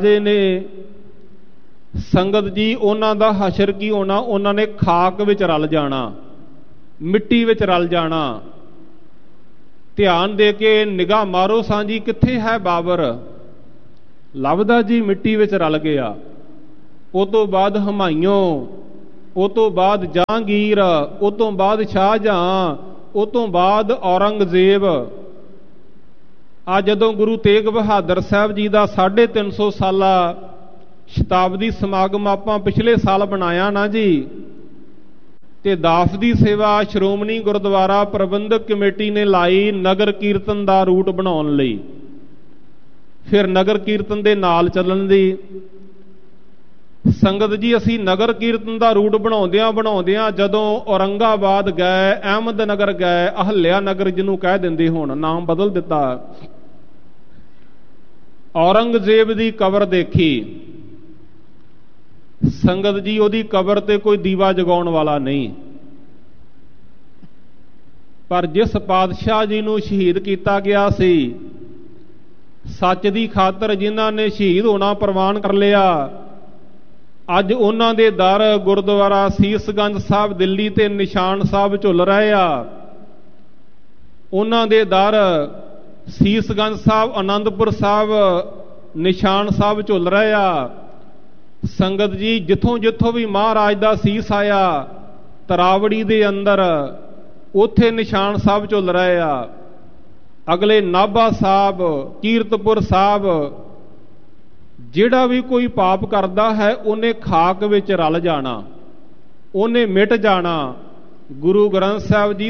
ने संगत जी उन्हां दा हशर की होना, उन्होंने खाक विच रल जाना, मिट्टी विच रल जाना। ध्यान दे के निगाह मारो सांजी, कित्थे है बाबर? लभदा जी मिट्टी विच रल गया। उस तो बाद हमायूं, उस तो बाद जहांगीर, उस तो बाद शाहजहां, उस तो बाद औरंगजेब। आ जदों गुरु तेग बहादुर साहब जी का 350 साला शताब्दी समागम आपां पिछले साल बनाया ना जी, ते दास की सेवा श्रोमणी गुरुद्वारा प्रबंधक कमेटी ने लाई नगर कीर्तन का रूट बनाउण लई, फिर नगर कीर्तन के नाल चलण दी। संगत जी असी नगर कीर्तन का रूट बनाउंदियां बनाउंदियां जदों औरंगाबाद गए, अहमदनगर गए, अहल्या नगर जिन्हों कह दिंदे हुण, नाम बदल दिता, औरंगजेब की कबर देखी। संगत जी उहदी कबर ते कोई दीवा जगाउण वाला नहीं, पर जिस पातशाह जी नूं शहीद किया गया सी, सच की खातर जिन्हां ने शहीद होना प्रवान कर लिया, अज उन्हां दे दर गुरुद्वारा सीसगंज साहब दिल्ली ते निशान साहब झुल रहे आ। उन्हां दे दर सीसगंज साहब, आनंदपुर साहब, निशान साहब झुल रहे आ। संगत जी जिथों जिथों भी महाराज का सीस आया, तरावड़ी दे अंदर उथे निशान साहब झुल रहे आ। अगले नाभा साहब, कीरतपुर साहब, जिहड़ा भी कोई पाप करता है उन्हें खाक विच रल जाना, उन्हें मिट जाना। गुरु ग्रंथ साहब जी